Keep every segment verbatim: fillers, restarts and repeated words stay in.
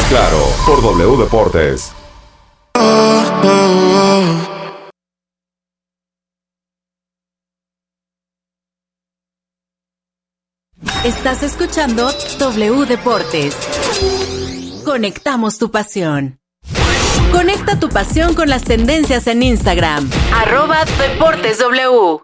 claro, por W Deportes. Estás escuchando W Deportes. Conectamos tu pasión. Conecta tu pasión con las tendencias en Instagram. Arroba Deportes W.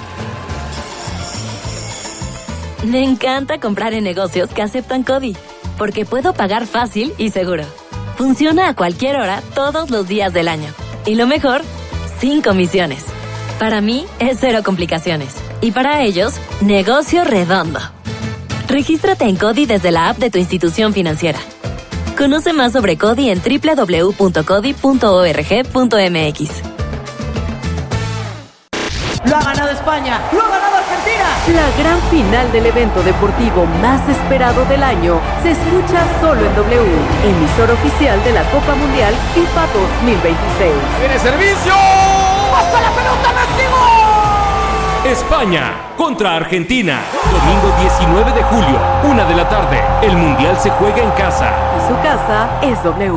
Me encanta comprar en negocios que aceptan CODI, porque puedo pagar fácil y seguro. Funciona a cualquier hora, todos los días del año. Y lo mejor, sin comisiones. Para mí, es cero complicaciones. Y para ellos, negocio redondo. Regístrate en CODI desde la app de tu institución financiera. Conoce más sobre CODI en doble u doble u doble u punto codi punto org punto m x. ¡Lo ha ganado España! ¡Lo ha ganado Argentina! La gran final del evento deportivo más esperado del año se escucha solo en W, emisor oficial de la Copa Mundial FIFA dos mil veintiséis. ¡Viene servicio! ¡Pasa la pelota, Messi! ¡Gol! España contra Argentina. Domingo diecinueve de julio, una de la tarde. El Mundial se juega en casa. Y su casa es W.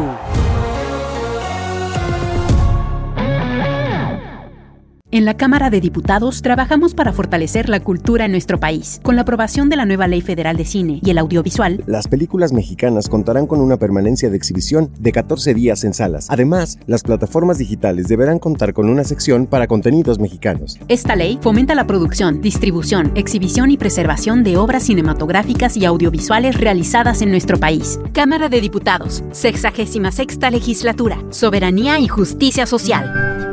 En la Cámara de Diputados trabajamos para fortalecer la cultura en nuestro país. Con la aprobación de la nueva Ley Federal de Cine y el Audiovisual, las películas mexicanas contarán con una permanencia de exhibición de catorce días en salas. Además, las plataformas digitales deberán contar con una sección para contenidos mexicanos. Esta ley fomenta la producción, distribución, exhibición y preservación de obras cinematográficas y audiovisuales realizadas en nuestro país. Cámara de Diputados, sexagésima sexta legislatura, soberanía y justicia social.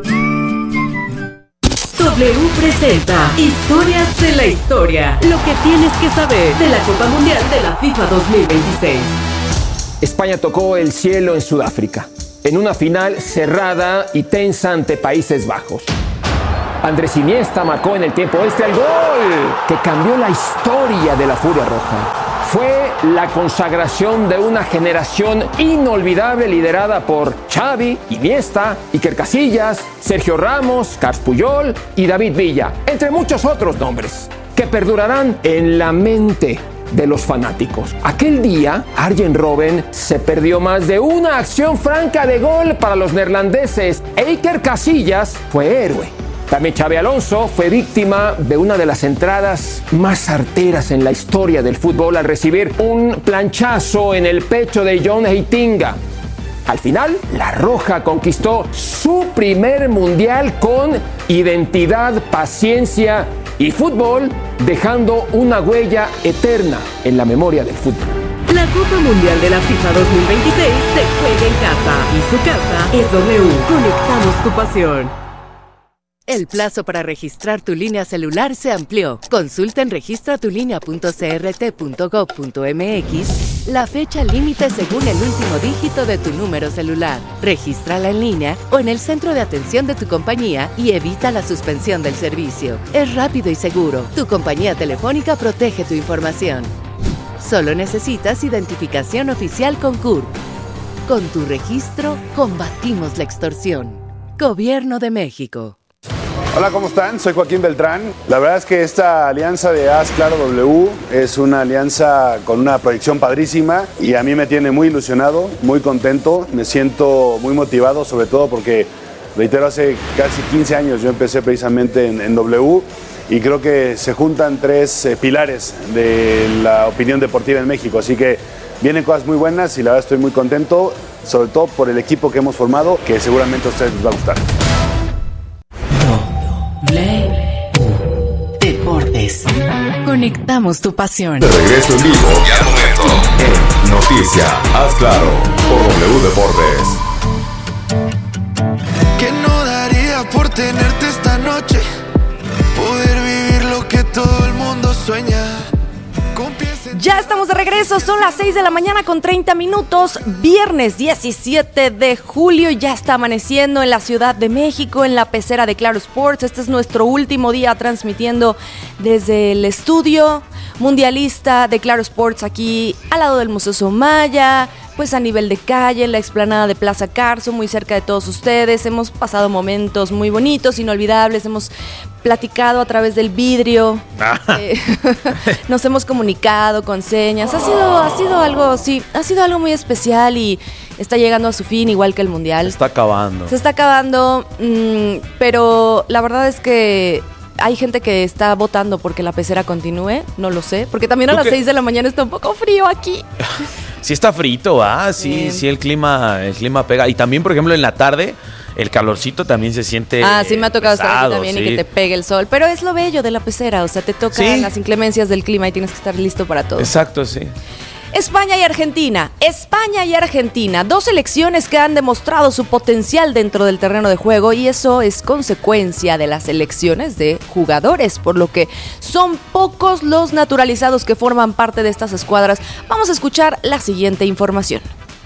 W presenta Historias de la Historia. Lo que tienes que saber de la Copa Mundial de la FIFA dos mil veintiséis. España tocó el cielo en Sudáfrica, en una final cerrada y tensa ante Países Bajos. Andrés Iniesta marcó en el tiempo extra el gol que cambió la historia de la Furia Roja. Fue la consagración de una generación inolvidable liderada por Xavi, Iniesta, Iker Casillas, Sergio Ramos, Carles Puyol y David Villa, entre muchos otros nombres, que perdurarán en la mente de los fanáticos. Aquel día, Arjen Robben se perdió más de una acción franca de gol para los neerlandeses e Iker Casillas fue héroe. También Xabi Alonso fue víctima de una de las entradas más certeras en la historia del fútbol al recibir un planchazo en el pecho de John Heitinga. Al final, la Roja conquistó su primer mundial con identidad, paciencia y fútbol, dejando una huella eterna en la memoria del fútbol. La Copa Mundial de la FIFA dos mil veintiséis se juega en casa y su casa es W. Conectamos tu pasión. El plazo para registrar tu línea celular se amplió. Consulta en registra tu línea punto c r t punto gov punto m x la fecha límite según el último dígito de tu número celular. Regístrala en línea o en el centro de atención de tu compañía y evita la suspensión del servicio. Es rápido y seguro. Tu compañía telefónica protege tu información. Solo necesitas identificación oficial con C U R P. Con tu registro, combatimos la extorsión. Gobierno de México. Hola, ¿cómo están? Soy Joaquín Beltrán. La verdad es que esta alianza de Haz Claro W es una alianza con una proyección padrísima y a mí me tiene muy ilusionado, muy contento, me siento muy motivado, sobre todo porque, reitero, hace casi quince años yo empecé precisamente en, en W y creo que se juntan tres eh, pilares de la opinión deportiva en México, así que vienen cosas muy buenas y la verdad estoy muy contento, sobre todo por el equipo que hemos formado, que seguramente a ustedes les va a gustar. Deportes. Conectamos tu pasión. De regreso en vivo y al momento en Noticia, Haz Claro, por W Deportes. ¿Qué no daría por tenerte esta noche? Poder vivir lo que todo el mundo sueña. Ya estamos de regreso, son las seis de la mañana con treinta minutos, viernes diecisiete de julio, ya está amaneciendo en la Ciudad de México, en la pecera de Claro Sports. Este es nuestro último día transmitiendo desde el estudio mundialista de Claro Sports aquí al lado del Museo Soumaya, pues a nivel de calle, en la explanada de Plaza Carso, muy cerca de todos ustedes. Hemos pasado momentos muy bonitos, inolvidables, hemos platicado a través del vidrio, ah. eh, nos hemos comunicado con señas. Ha sido, ha sido algo, sí, ha sido algo muy especial y está llegando a su fin, igual que el Mundial. Se está acabando. Se está acabando, mmm, pero la verdad es que hay gente que está votando porque la pecera continúe, no lo sé, porque también a las seis de la mañana está un poco frío aquí. Sí está frito, ¿ah? Sí, eh. sí, el clima, el clima pega. Y también, por ejemplo, en la tarde, el calorcito también se siente Ah, sí me ha tocado pesado, estar aquí también, sí. Y que te pegue el sol. Pero es lo bello de la pecera, o sea, te tocan ¿sí? las inclemencias del clima y tienes que estar listo para todo. Exacto, sí. España y Argentina. España y Argentina, dos selecciones que han demostrado su potencial dentro del terreno de juego y eso es consecuencia de las elecciones de jugadores, por lo que son pocos los naturalizados que forman parte de estas escuadras. Vamos a escuchar la siguiente información.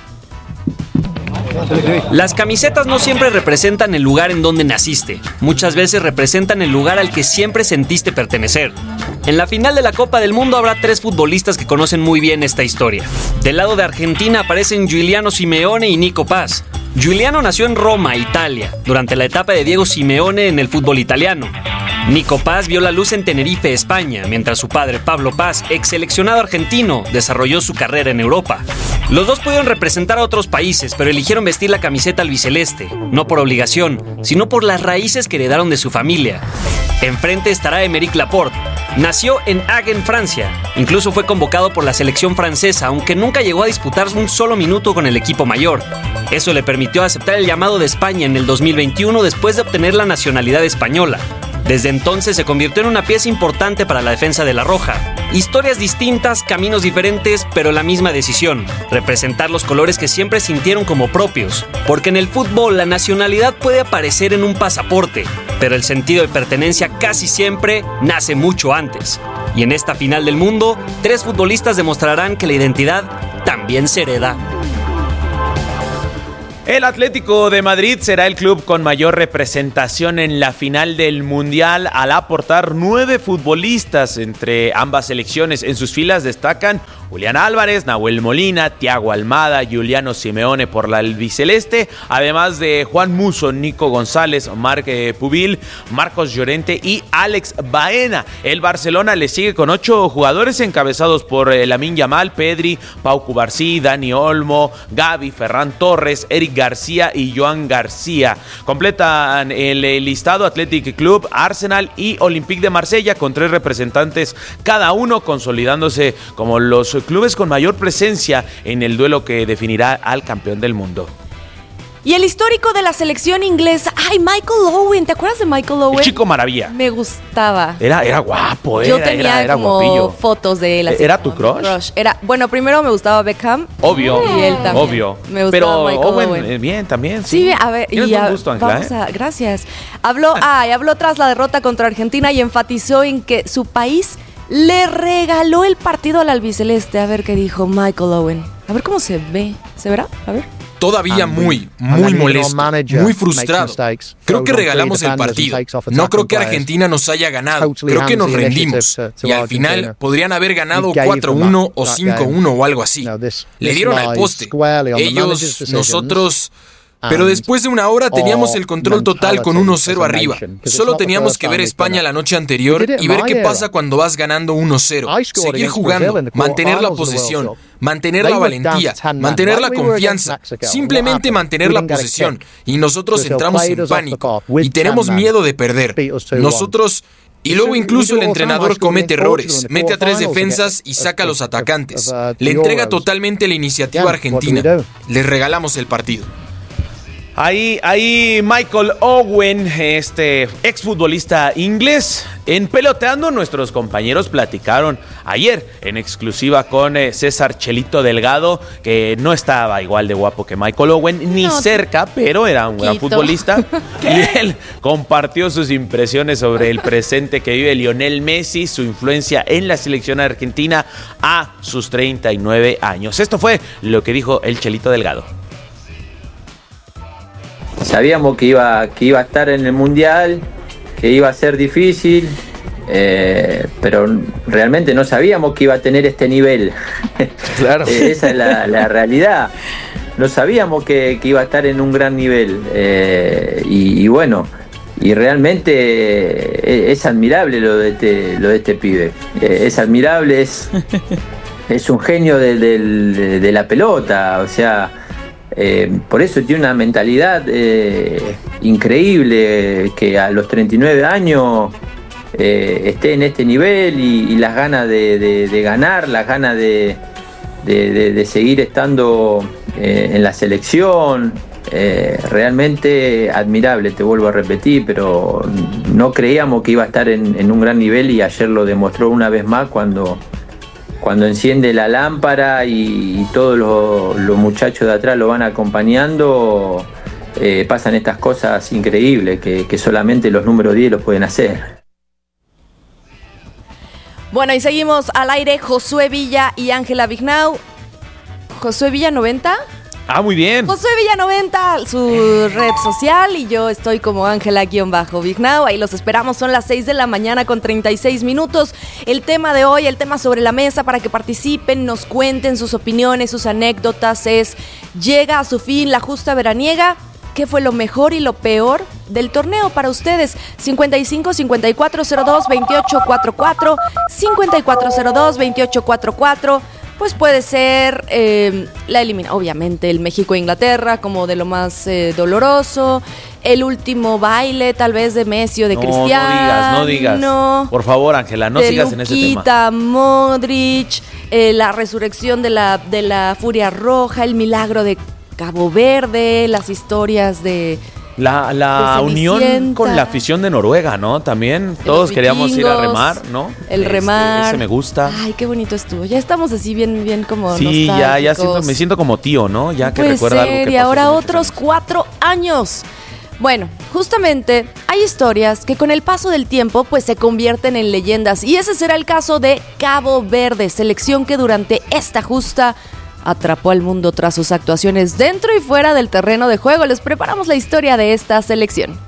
Las camisetas no siempre representan el lugar en donde naciste. Muchas veces representan el lugar al que siempre sentiste pertenecer. En la final de la Copa del Mundo habrá tres futbolistas que conocen muy bien esta historia. Del lado de Argentina aparecen Giuliano Simeone y Nico Paz. Giuliano nació en Roma, Italia, durante la etapa de Diego Simeone en el fútbol italiano. Nico Paz vio la luz en Tenerife, España, mientras su padre Pablo Paz, ex seleccionado argentino, desarrolló su carrera en Europa. Los dos pudieron representar a otros países, pero eligieron vestir la camiseta albiceleste, no por obligación, sino por las raíces que heredaron de su familia. Enfrente estará Aymeric Laporte. Nació en Hagen, Francia. Incluso fue convocado por la selección francesa, aunque nunca llegó a disputar un solo minuto con el equipo mayor. Eso le permitió aceptar el llamado de España en el dos mil veintiuno después de obtener la nacionalidad española. Desde entonces se convirtió en una pieza importante para la defensa de la Roja. Historias distintas, caminos diferentes, pero la misma decisión: representar los colores que siempre sintieron como propios. Porque en el fútbol la nacionalidad puede aparecer en un pasaporte, pero el sentido de pertenencia casi siempre nace mucho antes. Y en esta final del mundo, tres futbolistas demostrarán que la identidad también se hereda. El Atlético de Madrid será el club con mayor representación en la final del Mundial al aportar nueve futbolistas entre ambas selecciones. En sus filas destacan Julián Álvarez, Nahuel Molina, Thiago Almada, Giuliano Simeone por la albiceleste, además de Juan Musso, Nico González, Marc Pubil, Marcos Llorente y Alex Baena. El Barcelona le sigue con ocho jugadores encabezados por eh, Lamine Yamal, Pedri, Pau Cubarsí, Dani Olmo, Gavi, Ferran Torres, Eric García y Joan García. Completan el, el listado Athletic Club, Arsenal y Olympique de Marsella con tres representantes cada uno, consolidándose como los clubes con mayor presencia en el duelo que definirá al campeón del mundo. Y el histórico de la selección inglesa, ay, Michael Owen, ¿te acuerdas de Michael Owen? El chico maravilla. Me gustaba. Era, era guapo, era, Yo tenía era, era como guapillo. fotos de él. Así ¿Era como tu crush? crush? Era, bueno, primero me gustaba Beckham. Obvio, y él también. obvio. Me gustaba Pero Michael Owen, Owen. Eh, bien, también. Sí, sí. a ver. Tienes y buen a, gusto, Ángela, vamos ¿eh? a, gracias. Habló, ay, habló tras la derrota contra Argentina y enfatizó en que su país le regaló el partido al albiceleste. A ver qué dijo Michael Owen. A ver cómo se ve. ¿Se verá? A ver. Todavía muy, muy molesto, muy frustrado. Creo que regalamos el partido. No creo que Argentina nos haya ganado. Creo que nos rendimos. Y al final podrían haber ganado cuatro uno o cinco uno o algo así. Le dieron al poste. Ellos, nosotros... Pero después de una hora teníamos el control total con uno cero arriba. Solo teníamos que ver España la noche anterior y ver qué pasa cuando vas ganando uno cero. Seguir jugando, mantener la posesión, mantener la valentía, mantener la confianza, simplemente mantener la posesión. Y nosotros entramos en pánico y tenemos miedo de perder. Nosotros... Y luego incluso el entrenador comete errores, mete a tres defensas y saca a los atacantes. Le entrega totalmente la iniciativa a Argentina. Les regalamos el partido. Ahí, ahí Michael Owen, este exfutbolista inglés. En Peloteando, nuestros compañeros platicaron ayer en exclusiva con eh, César Chelito Delgado, que no estaba igual de guapo que Michael Owen, ni no, cerca, pero era un gran futbolista. Y él compartió sus impresiones sobre el presente que vive Lionel Messi, su influencia en la selección argentina a sus treinta y nueve años. Esto fue lo que dijo el Chelito Delgado. Sabíamos que iba, que iba a estar en el Mundial, que iba a ser difícil, eh, pero realmente no sabíamos que iba a tener este nivel. Claro. Esa es la, la realidad. no sabíamos que, que iba a estar en un gran nivel. Eh, y, y bueno, y realmente eh, es admirable lo de este, lo de este pibe. Eh, es admirable, es, es un genio de, de, de, de la pelota, o sea, eh, por eso tiene una mentalidad eh, increíble, que a los treinta y nueve años eh, esté en este nivel y, y las ganas de, de, de ganar, las ganas de, de, de, de seguir estando eh, en la selección. Eh, realmente admirable, te vuelvo a repetir, pero no creíamos que iba a estar en, en un gran nivel y ayer lo demostró una vez más cuando, cuando enciende la lámpara y, y todos los, los muchachos de atrás lo van acompañando. Eh, pasan estas cosas increíbles que, que solamente los números diez los pueden hacer. Bueno, y seguimos al aire. Josué Villa y Ángela Vignau. Josué Villa noventa. Ah, muy bien. Josué Villa noventa, su red social, y yo estoy como Ángela-Vignau. Ahí los esperamos, son las seis de la mañana con treinta y seis minutos. El tema de hoy, el tema sobre la mesa para que participen, nos cuenten sus opiniones, sus anécdotas es: llega a su fin la justa veraniega. ¿Qué fue lo mejor y lo peor del torneo para ustedes? cincuenta y cinco, cincuenta y cuatro cero dos, veintiocho cuarenta y cuatro, cincuenta y cuatro cero dos, veintiocho cuarenta y cuatro. Pues puede ser eh, la eliminación, obviamente, el México-Inglaterra como de lo más eh, doloroso, el último baile tal vez de Messi o de no, Cristiano. No digas, no digas. No. Por favor, Ángela, no de sigas Luquita, en ese tema. Luquita, Modric, eh, la resurrección de la, de la Furia Roja, el milagro de Cabo Verde, las historias de... La, la unión con la afición de Noruega, ¿no? También todos queríamos ir a remar, ¿no? El este, remar. Ese me gusta. Ay, qué bonito estuvo. Ya estamos así bien, bien como sí, ya, ya siento, me siento como tío, ¿no? Ya que Puede recuerda ser, algo que pasó. Y ahora otros cuatro años. Bueno, justamente hay historias que con el paso del tiempo pues se convierten en leyendas. Y ese será el caso de Cabo Verde, selección que durante esta justa atrapó al mundo tras sus actuaciones dentro y fuera del terreno de juego. Les preparamos la historia de esta selección.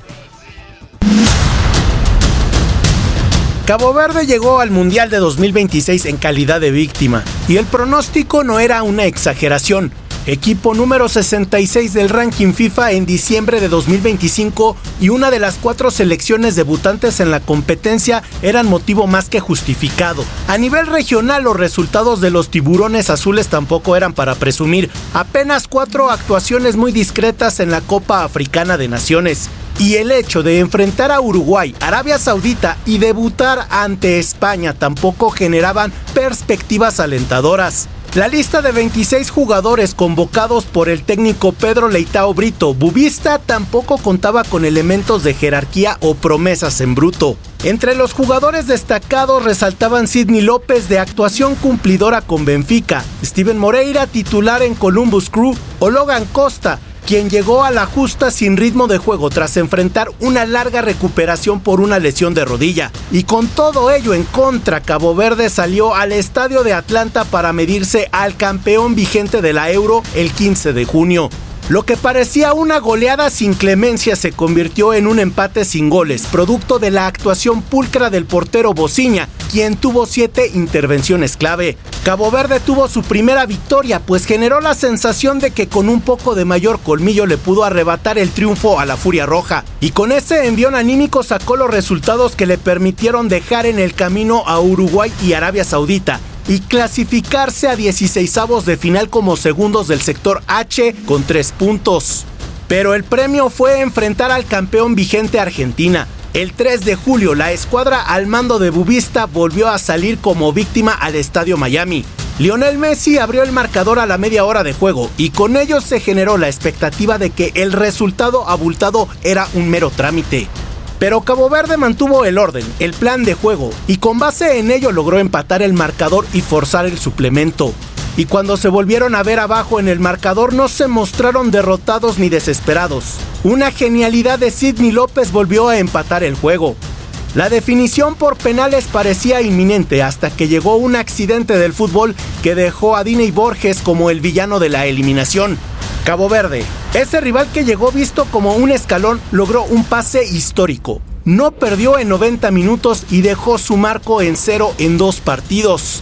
Cabo Verde llegó al Mundial de dos mil veintiséis en calidad de víctima, y el pronóstico no era una exageración. Equipo número sesenta y seis del ranking FIFA en diciembre de dos mil veinticinco y una de las cuatro selecciones debutantes en la competencia eran motivo más que justificado. A nivel regional, los resultados de los tiburones azules tampoco eran para presumir. Apenas cuatro actuaciones muy discretas en la Copa Africana de Naciones. Y el hecho de enfrentar a Uruguay, Arabia Saudita y debutar ante España tampoco generaban perspectivas alentadoras. La lista de veintiséis jugadores convocados por el técnico Pedro Leitao Brito Bubista tampoco contaba con elementos de jerarquía o promesas en bruto. Entre los jugadores destacados resaltaban Sidney López, de actuación cumplidora con Benfica, Steven Moreira, titular en Columbus Crew, o Logan Costa, quien llegó a la justa sin ritmo de juego tras enfrentar una larga recuperación por una lesión de rodilla. Y con todo ello en contra, Cabo Verde salió al estadio de Atlanta para medirse al campeón vigente de la Euro el quince de junio. Lo que parecía una goleada sin clemencia se convirtió en un empate sin goles, producto de la actuación pulcra del portero Bociña, quien tuvo siete intervenciones clave. Cabo Verde tuvo su primera victoria, pues generó la sensación de que con un poco de mayor colmillo le pudo arrebatar el triunfo a la Furia Roja, y con ese envión anímico sacó los resultados que le permitieron dejar en el camino a Uruguay y Arabia Saudita, y clasificarse a dieciseisavos de final como segundos del sector H con tres puntos. Pero el premio fue enfrentar al campeón vigente Argentina. El tres de julio, la escuadra al mando de Bubista volvió a salir como víctima al Estadio Miami. Lionel Messi abrió el marcador a la media hora de juego, y con ello se generó la expectativa de que el resultado abultado era un mero trámite. Pero Cabo Verde mantuvo el orden, el plan de juego, y con base en ello logró empatar el marcador y forzar el suplemento. Y cuando se volvieron a ver abajo en el marcador, no se mostraron derrotados ni desesperados. Una genialidad de Sidney López volvió a empatar el juego. La definición por penales parecía inminente hasta que llegó un accidente del fútbol que dejó a Diney Borges como el villano de la eliminación. Cabo Verde, ese rival que llegó visto como un escalón, logró un pase histórico. No perdió en noventa minutos y dejó su marco en cero en dos partidos.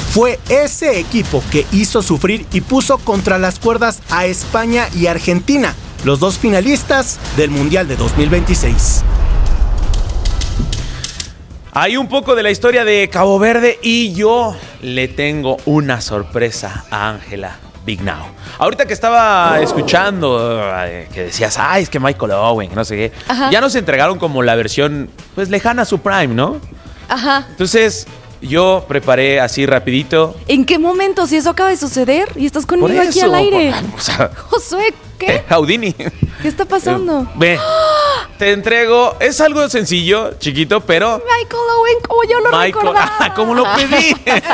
Fue ese equipo que hizo sufrir y puso contra las cuerdas a España y Argentina, los dos finalistas del Mundial de dos mil veintiséis. Hay un poco de la historia de Cabo Verde y yo le tengo una sorpresa a Ángela Vignau. Ahorita que estaba escuchando eh, que decías, ay, es que Michael Owen, no sé qué, Ajá. ya nos entregaron como la versión, pues, lejana a su prime, ¿no? Ajá. Entonces, yo preparé así rapidito. ¿En qué momento? Si eso acaba de suceder y estás conmigo Por aquí eso, al aire. por- o sea, Josué, ¿qué? eh, Houdini. ¿Qué está pasando? Ve, te entrego, es algo sencillo, chiquito, pero Michael Owen, como yo lo Michael, recordaba. como lo pedí.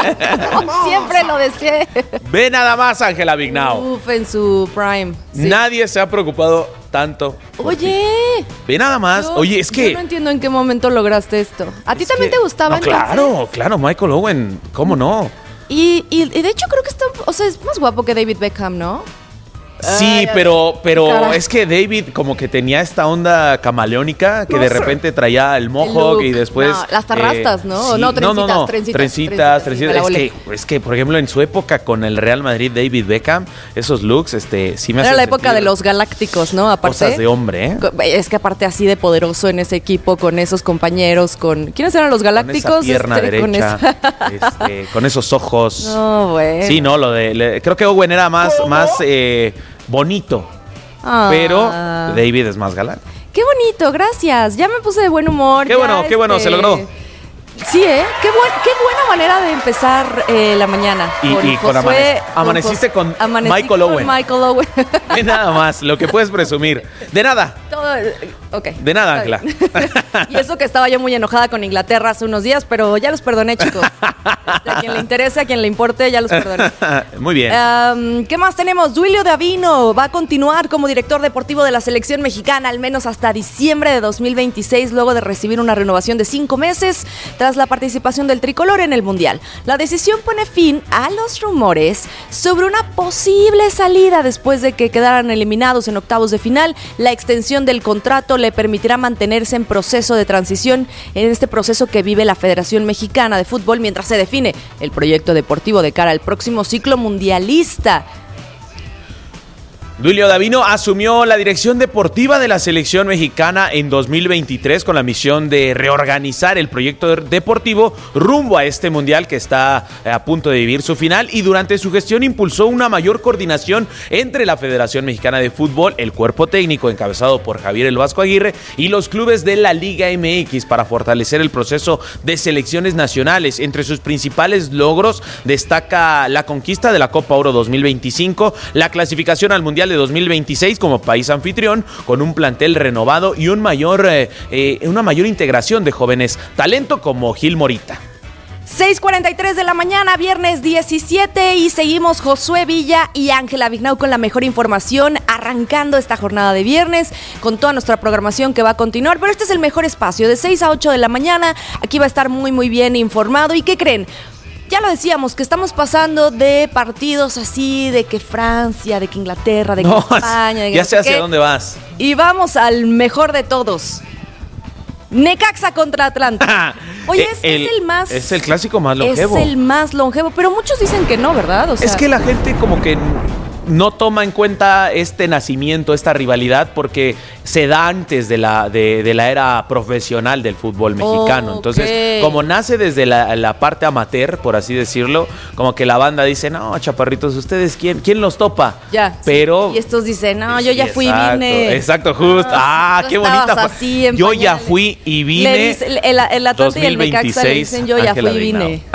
Siempre lo deseé. Ve nada más, Ángela Vignau. Uf, en su prime. Sí. Nadie se ha preocupado tanto. Oye. Ve nada más. Yo, Oye, es que... Yo no entiendo en qué momento lograste esto. ¿A ti también que- te gustaba No, claro, claro, Michael Owen. ¿Cómo no? Y, y, y de hecho creo que está, o sea, es más guapo que David Beckham, ¿no? Sí, Ay, pero, pero caray. es que David como que tenía esta onda camaleónica que de repente traía el mohawk El y look. después... No, las tarrastas, ¿no? sí, No, trencitas, no, no, trencitas, trencitas, trencitas, trencitas. sí, me la Es, volé. que, es que, por ejemplo, en su época con el Real Madrid, David Beckham, esos looks, este, sí me Era hacen la época sentir de los galácticos, ¿no? Aparte. cosas de hombre, ¿eh? Co- Es que aparte así de poderoso en ese equipo, con esos compañeros, con... ¿Quiénes eran los Con esa galácticos? pierna Este, con derecha, esa- este, con esos ojos. No, bueno. Sí, no, lo de... le- creo que Owen era más, más eh, bonito, Ah. pero David es más galán. Qué bonito, gracias. Ya me puse de buen humor. Qué ya, bueno, qué bueno, se logró. Sí, ¿eh? Qué, buen- qué buena manera de empezar eh, la mañana. Y- y con amane- amaneciste Jos- con amanecí Michael con Owen. Michael Owen. De nada más, lo que puedes presumir. De nada, Todo, eh, ok. de nada, Ángela. Y eso que estaba yo muy enojada con Inglaterra hace unos días, pero ya los perdoné, chicos. Este, a quien le interese, a quien le importe, ya los perdoné. Muy bien. Um, ¿Qué más tenemos? Duilio Davino va a continuar como director deportivo de la selección mexicana al menos hasta diciembre de dos mil veintiséis, luego de recibir una renovación de cinco meses tras la participación del tricolor en el Mundial. La decisión pone fin a los rumores sobre una posible salida después de que quedaran eliminados en octavos de final. La extensión del contrato le permitirá mantenerse en proceso de transición en este proceso que vive la Federación Mexicana de Fútbol mientras se define el proyecto deportivo de cara al próximo ciclo mundialista. Duilio Davino asumió la dirección deportiva de la selección mexicana en dos mil veintitrés con la misión de reorganizar el proyecto deportivo rumbo a este mundial que está a punto de vivir su final, y durante su gestión impulsó una mayor coordinación entre la Federación Mexicana de Fútbol, el cuerpo técnico encabezado por Javier El Vasco Aguirre y los clubes de la Liga M X para fortalecer el proceso de selecciones nacionales. Entre sus principales logros destaca la conquista de la Copa Oro dos mil veinticinco, la clasificación al Mundial de dos mil veintiséis como país anfitrión con un plantel renovado y un mayor, eh, eh, una mayor integración de jóvenes talento como Gil Morita. seis cuarenta y tres de la mañana, viernes diecisiete, y seguimos Josué Villa y Ángela Vignau con la mejor información, arrancando esta jornada de viernes con toda nuestra programación que va a continuar, pero este es el mejor espacio, de seis a ocho de la mañana, aquí va a estar muy muy bien informado. ¿Y qué creen? Ya lo decíamos, que estamos pasando de partidos así, de que Francia, de que Inglaterra, de que No, España, de que ya no sé sé hacia qué, dónde vas. y vamos al mejor de todos. Necaxa contra Atlanta. Oye, es, el, es el más... Es el clásico más longevo. Es el más longevo, pero muchos dicen que no, ¿verdad? O sea, es que la gente como que no toma en cuenta este nacimiento, esta rivalidad, porque se da antes de la, de, de la era profesional del fútbol mexicano. Ok. Entonces, como nace desde la, la parte amateur, por así decirlo, como que la banda dice, no, chaparritos, ¿ustedes quién, quién los topa? Ya. Pero... sí. Y estos dicen, no, yo ya Sí, fui y exacto, vine. Exacto, justo. Ah, tú qué estabas bonita. así en yo ya pañales. fui y Le vine. dice- el, el, el Atlante y el Necaxa le dicen, yo ya Ángela fui y Vignau. vine.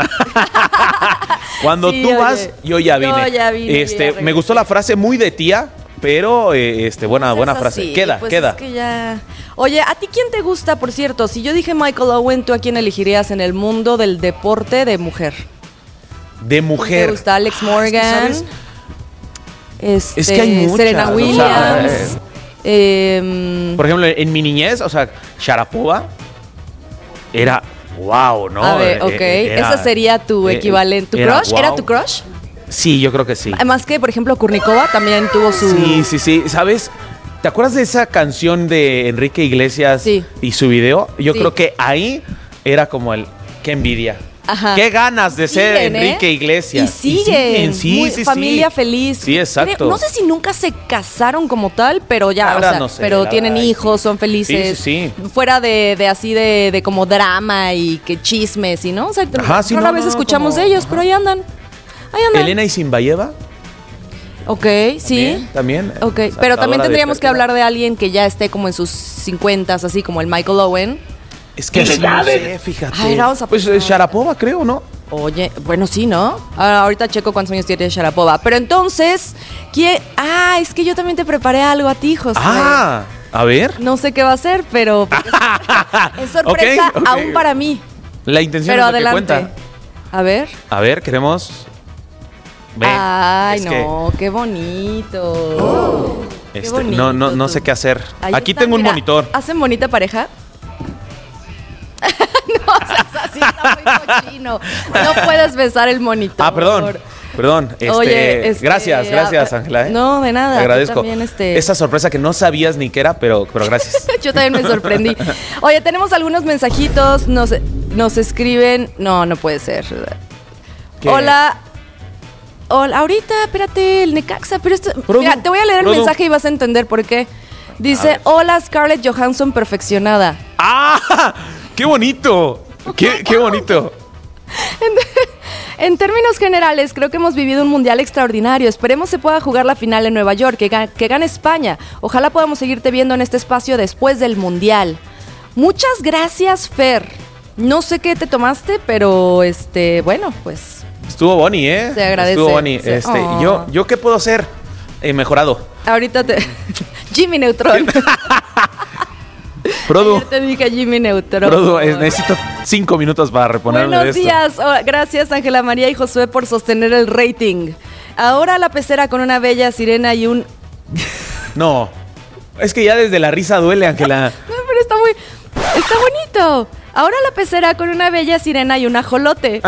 Cuando Sí, tú oye, vas, yo ya vine. yo ya vine, yo este, ya me regresé. gustó la frase muy de tía, pero eh, este, buena, buena Es frase. así, Queda, pues queda. es que ya... Oye, ¿a ti quién te gusta, por cierto? Si yo dije Michael Owen, ¿tú a quién elegirías en el mundo del deporte de mujer? De mujer. ¿Te gusta Alex Morgan? ¿sabes? Este, Es que hay muchas, Serena o sea, Williams. eh, em, Por ejemplo, en mi niñez, o sea, Sharapova era wow, ¿no? a ver, Eh, ok. eh, era- Ese sería tu eh, equivalente. ¿Tu era crush? ¿Era wow. tu crush? Sí, yo creo que sí. Además que, por ejemplo, Kurnikova también tuvo su... Sí, sí, sí. ¿Sabes? ¿Te acuerdas de esa canción de Enrique Iglesias Sí. y su video? Yo Sí. creo que ahí era como el qué envidia. Ajá. Qué ganas de ser siguen, Enrique ¿eh? Iglesias. Y siguen. Y siguen. Sí, Muy, sí, familia sí. feliz. Sí, exacto. No sé si nunca se casaron como tal, pero ya, o sea, no sé, pero tienen verdad, hijos, son felices. Sí, sí, sí. Fuera de, de así de, de como drama y que chismes y no. O sea, Ajá, sí, rara no, vez no, escuchamos como... de ellos, pero ahí andan. Ahí andan. Elena Isinbayeva. Ok, sí. También. Ok, pero también tendríamos que hablar de alguien que ya esté como en sus cincuentas, así como el Michael Owen. Es que sí, no sé, fíjate. Ay, vamos a pues Sharapova, creo, ¿no? Oye, bueno, sí, ¿no? Ahora, ahorita checo cuántos años tiene Sharapova. Pero entonces, ¿quién? Ah, es que yo también te preparé algo a ti, José. Ah, a ver. No sé qué va a ser, pero es, es sorpresa okay, okay. aún para mí. La intención pero es lo adelante. que cuenta. A ver. A ver, queremos... Ven, Ay, no, que... qué bonito. Oh, este, qué bonito. No, no, no sé qué hacer. Ahí Aquí está, tengo un mira, monitor. ¿Hacen bonita pareja? No seas así, está muy cochino. No puedes besar el monitor. Ah, perdón. Perdón. Este, Oye, este, gracias, gracias, Ángela. ¿eh? No, de nada. Te agradezco. También, este... Esa sorpresa que no sabías ni qué era, pero, pero gracias. Yo también me sorprendí. Oye, tenemos algunos mensajitos. Nos, nos escriben. No, no puede ser. ¿Qué? Hola. Hola, ahorita, espérate, el Necaxa, pero esto... Produ, mira, te voy a leer Produ. el mensaje y vas a entender por qué. Dice, hola Scarlett Johansson perfeccionada. ¡Ah! ¡Qué bonito! ¡Qué, qué bonito! En, en términos generales, creo que hemos vivido un mundial extraordinario. Esperemos se pueda jugar la final en Nueva York, que, que gane España. Ojalá podamos seguirte viendo en este espacio después del mundial. Muchas gracias, Fer. No sé qué te tomaste, pero este, bueno, pues... Estuvo Bonnie, ¿eh? Se agradece. Estuvo Bonnie. Se... Este, oh. yo, ¿Yo qué puedo hacer? He mejorado. Ahorita te... Jimmy Neutron. Produ. Ayer te dije Jimmy Neutron. Produ, necesito cinco minutos para reponerme Buenos de esto. Buenos días. Oh, gracias, Ángela María y Josué, por sostener el rating. Ahora la pecera con una bella sirena y un... No. Es que ya desde la risa duele, Ángela. No, pero está muy... Está bonito. Ahora la pecera con una bella sirena y un ajolote.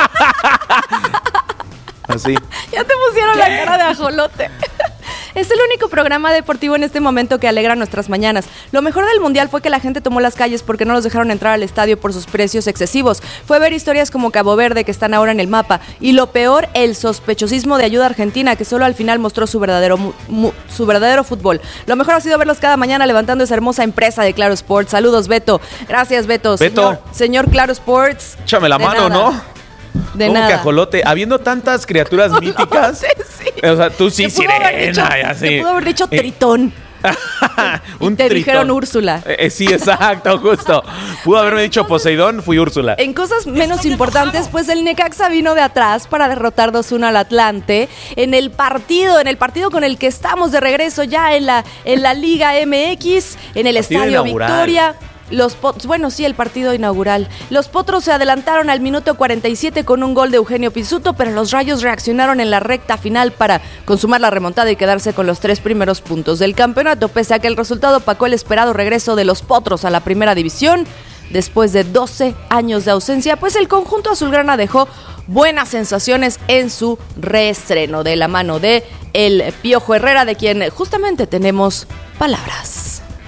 Así. Ya te pusieron ¿Qué? La cara de ajolote. Es el único programa deportivo en este momento que alegra nuestras mañanas. Lo mejor del mundial fue que la gente tomó las calles porque no los dejaron entrar al estadio por sus precios excesivos. Fue ver historias como Cabo Verde, que están ahora en el mapa. Y lo peor, el sospechosismo de ayuda argentina, que solo al final mostró su verdadero, mu, mu, su verdadero fútbol. Lo mejor ha sido verlos cada mañana levantando esa hermosa empresa de Claro Sports. Saludos, Beto. Gracias, Beto. Beto. Señor, señor Claro Sports. Échame la mano, nada. ¿no? De ¿Cómo nada. que ajolote? Habiendo tantas criaturas míticas. Sí, sí. O sea, tú sí, sirena. Y así. Te pudo haber dicho tritón. Un y te tritón. dijeron Úrsula. Eh, sí, exacto, justo. Pudo haberme dicho Poseidón, fui Úrsula. En cosas menos importantes, pues el Necaxa vino de atrás para derrotar dos uno al Atlante en el partido, en el partido con el que estamos de regreso ya en la, en la Liga M X, en el partido Estadio inaugural. Victoria. Los Potros, bueno, sí, el partido inaugural. Los Potros se adelantaron al minuto cuarenta y siete con un gol de Eugenio Pizzuto, pero los Rayos reaccionaron en la recta final para consumar la remontada y quedarse con los tres primeros puntos del campeonato, pese a que el resultado opacó el esperado regreso de los Potros a la primera división. Después de doce años de ausencia, pues el conjunto azulgrana dejó buenas sensaciones en su reestreno de la mano de el Piojo Herrera, de quien justamente tenemos palabras.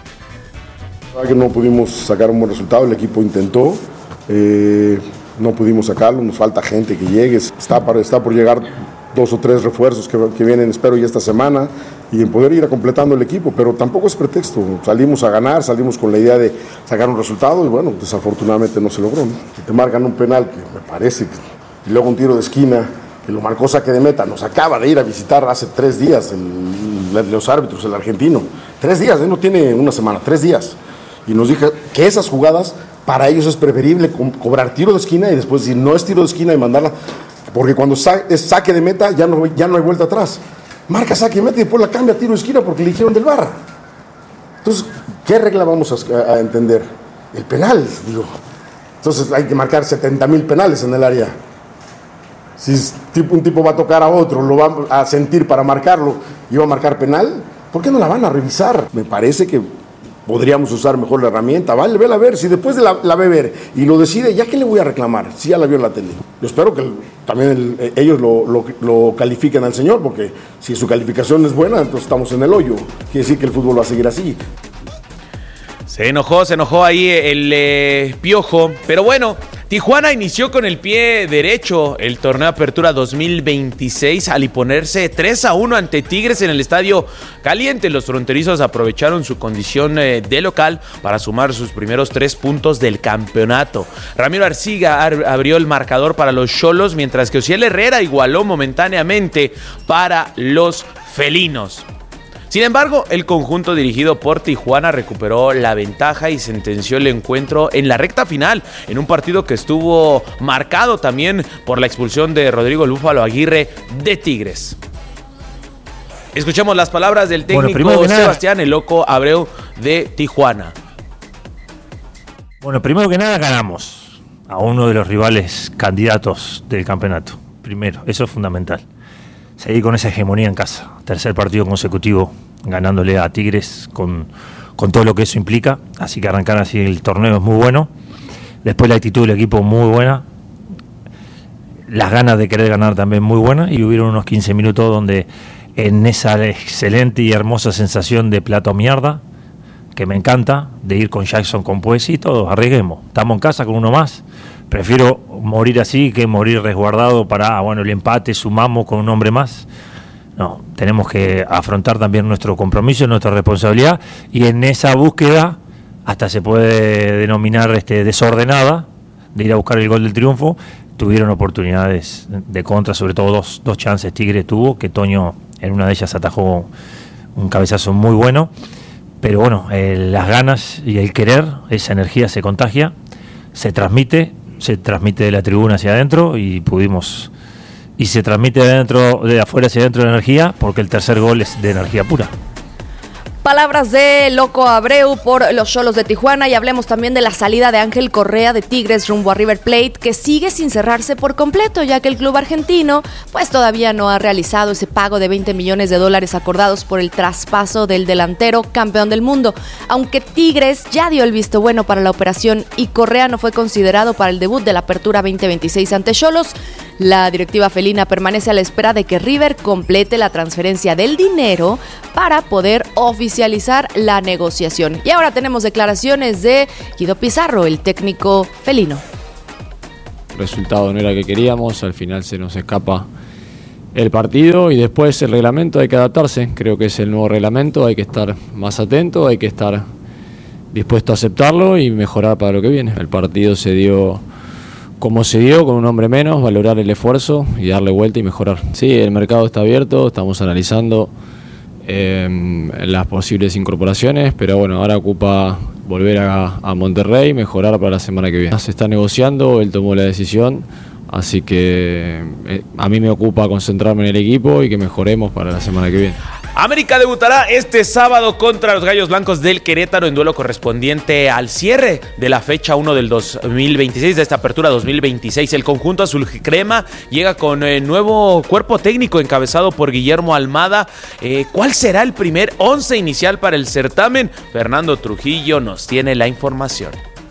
Que no pudimos sacar un buen resultado, el equipo intentó, eh, no pudimos sacarlo, nos falta gente que llegue, está, para, está por llegar dos o tres refuerzos que, que vienen, espero, ya esta semana, y en poder ir completando el equipo, pero tampoco es pretexto, salimos a ganar, salimos con la idea de sacar un resultado y bueno, desafortunadamente no se logró, ¿no? Te marcan un penal que me parece, que, y luego un tiro de esquina, que lo marcó saque de meta, nos acaba de ir a visitar hace tres días el, el, los árbitros, el argentino, tres días, ¿eh? No tiene una semana, tres días. Y nos dijo que esas jugadas, para ellos es preferible co- cobrar tiro de esquina y después decir no es tiro de esquina y mandarla, porque cuando sa- es saque de meta ya no, ya no hay vuelta atrás. Marca saque de meta y después la cambia a tiro de esquina porque le dijeron del V A R. Entonces, ¿qué regla vamos a, a entender? El penal, digo. Entonces hay que marcar setenta mil penales en el área. Si tipo, un tipo va a tocar a otro, lo va a sentir para marcarlo y va a marcar penal, ¿por qué no la van a revisar? Me parece que podríamos usar mejor la herramienta, vale, vela a ver, si después de la, la ve ver y lo decide, ¿ya qué le voy a reclamar? Si ya la vio en la tele. Yo espero que el, también el, ellos lo, lo, lo califiquen al señor, porque si su calificación es buena, entonces estamos en el hoyo. Quiere decir que el fútbol va a seguir así. Se enojó, se enojó ahí el eh, Piojo, pero bueno, Tijuana inició con el pie derecho el torneo Apertura dos mil veintiséis al imponerse tres a uno ante Tigres en el Estadio Caliente. Los fronterizos aprovecharon su condición de local para sumar sus primeros tres puntos del campeonato. Ramiro Arciga abrió el marcador para los Xolos, mientras que Osiel Herrera igualó momentáneamente para los felinos. Sin embargo, el conjunto dirigido por Tijuana recuperó la ventaja y sentenció el encuentro en la recta final, en un partido que estuvo marcado también por la expulsión de Rodrigo el Búfalo Aguirre de Tigres. Escuchemos las palabras del técnico bueno, Sebastián El Loco Abreu de Tijuana. Bueno, primero que nada ganamos a uno de los rivales candidatos del campeonato. Primero, eso es fundamental. Seguir con esa hegemonía en casa. Tercer partido consecutivo ganándole a Tigres con, con todo lo que eso implica. Así que arrancar así el torneo es muy bueno. Después la actitud del equipo muy buena. Las ganas de querer ganar también muy buenas. Y hubieron unos quince minutos donde en esa excelente y hermosa sensación de plato mierda, que me encanta, de ir con Jackson con Poesí, todos arriesguemos. Estamos en casa con uno más. Prefiero morir así que morir resguardado para, bueno, el empate, sumamos con un hombre más. No, tenemos que afrontar también nuestro compromiso, nuestra responsabilidad, y en esa búsqueda, hasta se puede denominar este, desordenada, de ir a buscar el gol del triunfo, tuvieron oportunidades de contra, sobre todo dos, dos chances Tigre tuvo, que Toño en una de ellas atajó un cabezazo muy bueno, pero bueno, eh, las ganas y el querer, esa energía se contagia, se transmite, se transmite de la tribuna hacia adentro y pudimos, y se transmite de adentro, de afuera hacia adentro de energía, porque el tercer gol es de energía pura. Palabras de Loco Abreu por los Xolos de Tijuana, y hablemos también de la salida de Ángel Correa de Tigres rumbo a River Plate, que sigue sin cerrarse por completo, ya que el club argentino pues todavía no ha realizado ese pago de veinte millones de dólares acordados por el traspaso del delantero campeón del mundo. Aunque Tigres ya dio el visto bueno para la operación y Correa no fue considerado para el debut de la Apertura veinte veintiséis ante Xolos, la directiva felina permanece a la espera de que River complete la transferencia del dinero para poder oficializar la negociación. Y ahora tenemos declaraciones de Guido Pizarro, el técnico felino. El resultado no era el que queríamos, al final se nos escapa el partido y después el reglamento, hay que adaptarse, creo que es el nuevo reglamento, hay que estar más atento, hay que estar dispuesto a aceptarlo y mejorar para lo que viene. El partido se dio como se dio, con un hombre menos, valorar el esfuerzo y darle vuelta y mejorar. Sí, el mercado está abierto, estamos analizando eh, las posibles incorporaciones, pero bueno, ahora ocupa volver a, a Monterrey, mejorar para la semana que viene. Se está negociando, él tomó la decisión, así que eh, a mí me ocupa concentrarme en el equipo y que mejoremos para la semana que viene. América debutará este sábado contra los Gallos Blancos del Querétaro en duelo correspondiente al cierre de la fecha uno del dos mil veintiséis, de esta apertura dos mil veintiséis. El conjunto azul crema llega con eh, nuevo cuerpo técnico encabezado por Guillermo Almada. Eh, ¿Cuál será el primer once inicial para el certamen? Fernando Trujillo nos tiene la información.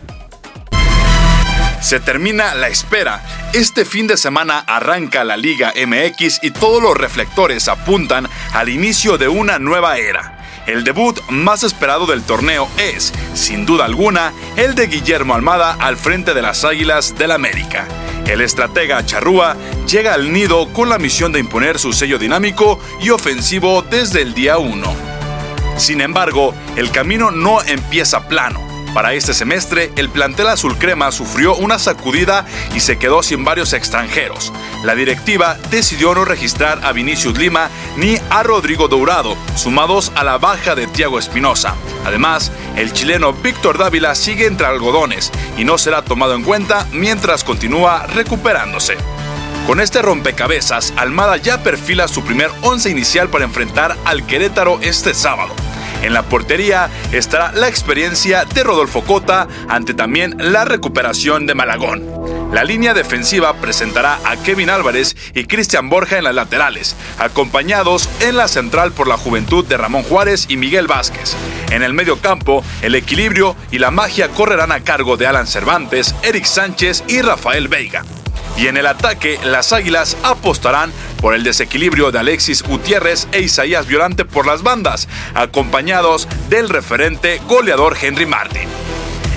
Se termina la espera. Este fin de semana arranca la Liga M X y todos los reflectores apuntan al inicio de una nueva era. El debut más esperado del torneo es, sin duda alguna, el de Guillermo Almada al frente de las Águilas del América. El estratega charrúa llega al nido con la misión de imponer su sello dinámico y ofensivo desde el día uno. Sin embargo, el camino no empieza plano. Para este semestre, el plantel azul crema sufrió una sacudida y se quedó sin varios extranjeros. La directiva decidió no registrar a Vinicius Lima ni a Rodrigo Dourado, sumados a la baja de Thiago Espinosa. Además, el chileno Víctor Dávila sigue entre algodones y no será tomado en cuenta mientras continúa recuperándose. Con este rompecabezas, Almada ya perfila su primer once inicial para enfrentar al Querétaro este sábado. En la portería estará la experiencia de Rodolfo Cota, ante también la recuperación de Malagón. La línea defensiva presentará a Kevin Álvarez y Cristian Borja en las laterales, acompañados en la central por la juventud de Ramón Juárez y Miguel Vázquez. En el medio campo, el equilibrio y la magia correrán a cargo de Alan Cervantes, Eric Sánchez y Rafael Veiga. Y en el ataque, las Águilas apostarán por el desequilibrio de Alexis Gutiérrez e Isaías Violante por las bandas, acompañados del referente goleador Henry Martin.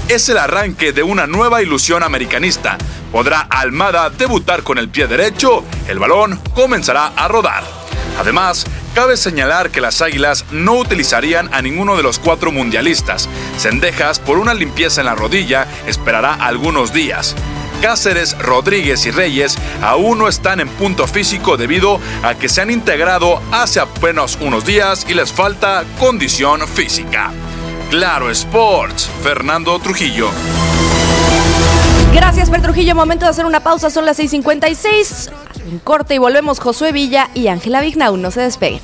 es el arranque de una nueva ilusión americanista. ¿Podrá Almada debutar con el pie derecho? El balón comenzará a rodar. Además, cabe señalar que las Águilas no utilizarían a ninguno de los cuatro mundialistas. Cendejas, por una limpieza en la rodilla, esperará algunos días. Cáceres, Rodríguez y Reyes aún no están en punto físico debido a que se han integrado hace apenas unos días y les falta condición física. Claro Sports, Fernando Trujillo. Gracias, Fer Trujillo. Momento de hacer una pausa, son las seis cincuenta y seis. Un corte y volvemos. Josué Villa y Ángela Vignau, no se despeguen.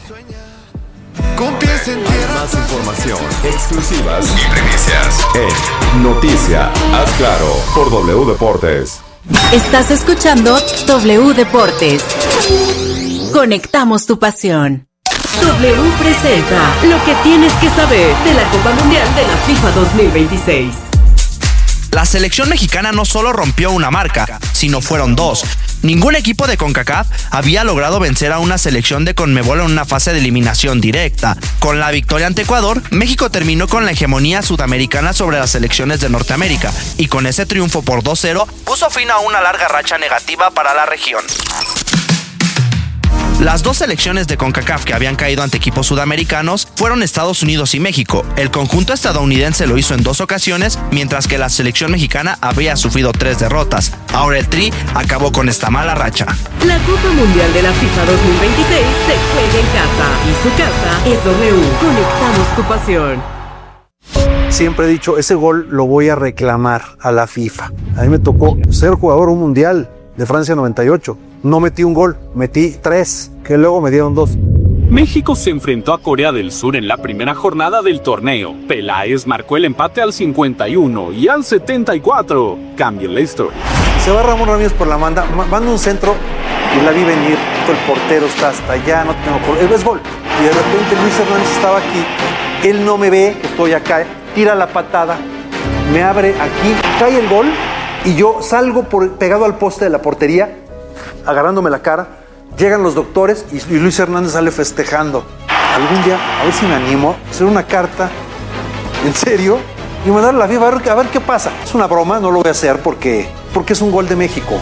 Más información, exclusivas y primicias en Noticia, haz claro, por W Deportes. Estás escuchando W Deportes. Conectamos tu pasión. W presenta lo que tienes que saber de la Copa Mundial de la FIFA dos mil veintiséis. La selección mexicana no solo rompió una marca, sino fueron dos. Ningún equipo de CONCACAF había logrado vencer a una selección de CONMEBOL en una fase de eliminación directa. Con la victoria ante Ecuador, México terminó con la hegemonía sudamericana sobre las selecciones de Norteamérica y con ese triunfo por dos cero puso fin a una larga racha negativa para la región. Las dos selecciones de CONCACAF que habían caído ante equipos sudamericanos fueron Estados Unidos y México. El conjunto estadounidense lo hizo en dos ocasiones, mientras que la selección mexicana había sufrido tres derrotas. Ahora el Tri acabó con esta mala racha. La Copa Mundial de la FIFA dos mil veintiséis se juega en casa y su casa es W. Conectamos tu pasión. Siempre he dicho, ese gol lo voy a reclamar a la FIFA. A mí me tocó ser jugador un mundial de Francia noventa y ocho. No metí un gol, metí tres, que luego me dieron dos. México se enfrentó a Corea del Sur en la primera jornada del torneo. Peláez marcó el empate al cincuenta y uno y al setenta y cuatro cambió la historia. Se va Ramón Ramírez por la banda, manda un centro y la vi venir. El portero está hasta allá, no tengo por... es gol. Y de repente Luis Hernández estaba aquí, él no me ve, estoy acá, tira la patada, me abre aquí, cae el gol y yo salgo por, pegado al poste de la portería, agarrándome la cara. Llegan los doctores y Luis Hernández sale festejando. Algún día, a ver si me animo, a hacer una carta, en serio, y mandarle a la FIFA a ver, a ver qué pasa. Es una broma, no lo voy a hacer porque, porque es un gol de México.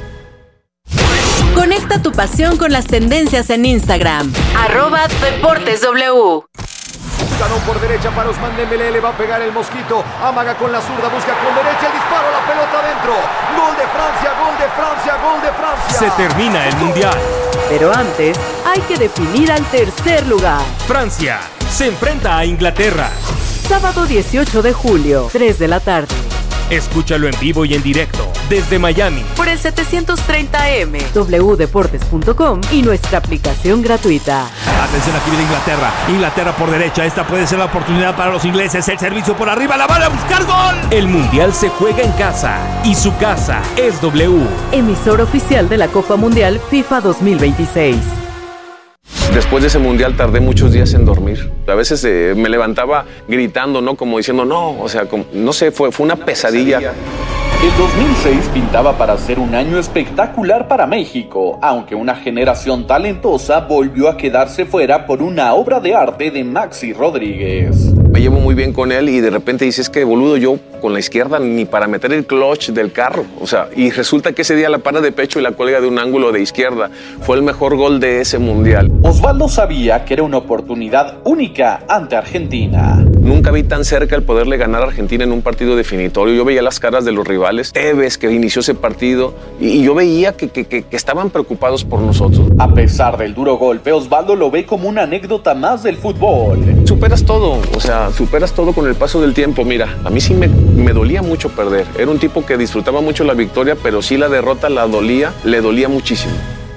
Conecta tu pasión con las tendencias en Instagram. Arroba Deportes W. Ganó por derecha para Ousmane Dembélé, le va a pegar el mosquito, amaga con la zurda, busca con derecha el disparo, la pelota adentro. Gol de Francia, gol de Francia, gol de Francia. Se termina el Mundial. Pero antes hay que definir al tercer lugar. Francia se enfrenta a Inglaterra. Sábado dieciocho de julio, tres de la tarde. Escúchalo en vivo y en directo desde Miami por el setecientos treinta eme, w deportes punto com y nuestra aplicación gratuita. Atención, aquí viene Inglaterra. Inglaterra por derecha. Esta puede ser la oportunidad para los ingleses. El servicio por arriba. La van a buscar gol. El Mundial se juega en casa y su casa es W. Emisor oficial de la Copa Mundial FIFA dos mil veintiséis. Después de ese mundial tardé muchos días en dormir. A veces eh, me levantaba gritando, ¿no? Como diciendo, no, o sea, como, no sé, fue, fue una pesadilla. El dos mil seis pintaba para ser un año espectacular para México, aunque una generación talentosa volvió a quedarse fuera por una obra de arte de Maxi Rodríguez. Me llevo muy bien con él y de repente dices que boludo, yo con la izquierda ni para meter el clutch del carro. O sea, y resulta que ese día la para de pecho y la cuelga de un ángulo de izquierda. Fue el mejor gol de ese mundial. Osvaldo sabía que era una oportunidad única ante Argentina. Nunca vi tan cerca el poderle ganar a Argentina en un partido definitorio. Yo veía las caras de los rivales. Tevez, que inició ese partido, y, y yo veía que, que, que, que estaban preocupados por nosotros. A pesar del duro golpe, Osvaldo lo ve como una anécdota más del fútbol. Superas todo, o sea, superas todo con el paso del tiempo. Mira, a mí sí me, me dolía mucho perder. Era un tipo que disfrutaba mucho la victoria, pero sí la derrota la dolía, le dolía muchísimo.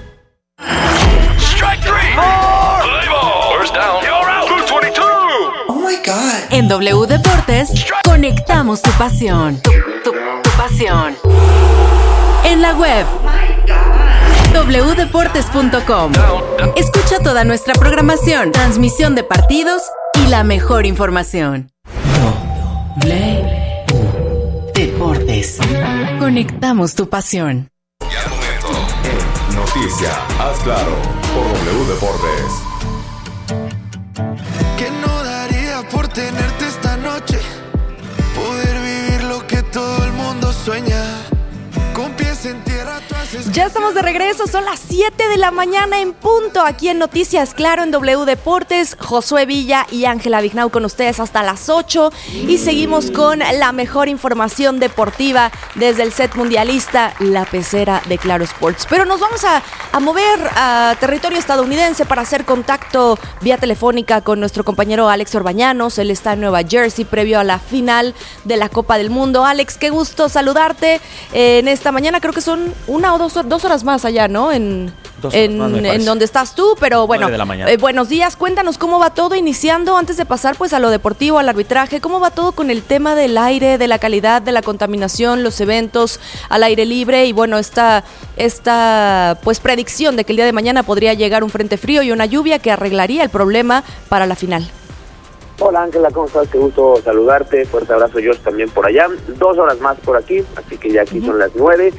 En W Deportes, conectamos tu pasión. Tu, tu, tu pasión. En la web, w deportes punto com. Escucha toda nuestra programación, transmisión de partidos y la mejor información. W Deportes. Conectamos tu pasión. Y al momento, en Noticia, haz claro, por W Deportes. Que no daría por tenerte esta noche, poder vivir lo Ya estamos de regreso, son las siete de la mañana en punto, aquí en Noticias Claro en W Deportes. Josué Villa y Ángela Vignau con ustedes hasta las ocho y seguimos con la mejor información deportiva desde el set mundialista, la pecera de Claro Sports. Pero nos vamos a, a mover a territorio estadounidense para hacer contacto vía telefónica con nuestro compañero Alex Orbañanos. Él está en Nueva Jersey previo a la final de la Copa del Mundo. Alex, qué gusto saludarte eh, en esta mañana. Creo que son una o dos, dos horas más allá, ¿no? En, en, más, en donde estás tú, pero bueno, eh, buenos días. Cuéntanos cómo va todo, iniciando antes de pasar pues a lo deportivo, al arbitraje. ¿Cómo va todo con el tema del aire, de la calidad, de la contaminación, los eventos al aire libre? Y bueno, esta, esta pues predicción de que el día de mañana podría llegar un frente frío y una lluvia que arreglaría el problema para la final. Hola Ángela, ¿cómo estás? Qué gusto saludarte. Fuerte abrazo, Josh, también por allá. Dos horas más por aquí, así que ya aquí uh-huh. son las nueve.